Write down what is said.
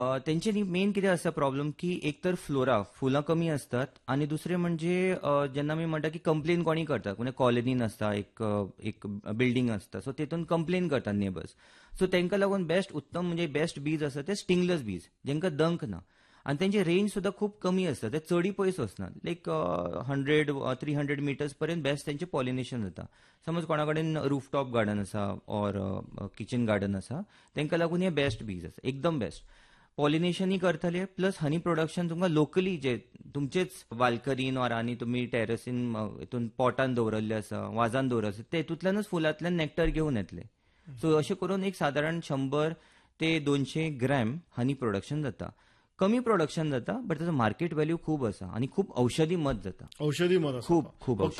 तेंच्यांनी मेन कितें आसता प्रॉब्लम की एक तर फ्लोरा फुलां कमी असतात आणि दुसरें म्हणजे जेन्ना आमी म्हणटा की कंप्लेन कोणी करता म्हणजे कॉलनीन आसता एक बिल्डींग आसता सो तेतून कंप्लेन करतात नेबर्स सो तांकां लागून बेस्ट उत्तम म्हणजे बेस्ट बीज आसा ते स्टिंगलस बीज जेंकां डंक ना आणि त्यांची रेंज सुद्धा खूप कमी असता ते चडी पयस वचनात लायक 100-300 मिटर्स पर्यंत बेस्ट तेंचे पॉलिनेशन जाता समज कोणा कडेन रूफटॉप गार्डन आसा ऑर किचन गार्डन आसा तांकां लागून हे बेस्ट बीज आसा एकदम बेस्ट पॉलिनेशनही करतले प्लस हनी प्रोडक्शन तुमकां लोकली जे तुमचेच बाल्कनीन ऑर आनी तुमी टेरसीन हितून पॉटान दवरल्ले आसा वाजान दवरले आसा तेतूंतल्यानच फुलांतल्यान नॅक्टर घेवन येतले सो अशें करून एक सादारण 100 ते 200 ग्रॅम हनी प्रोडक्शन जाता कमी प्रोडक्शन जाता बट त्याचं मार्केट व्हॅल्यू खूप आसा आणि खूप औषधी मत जाता औषधी मध खूप खूप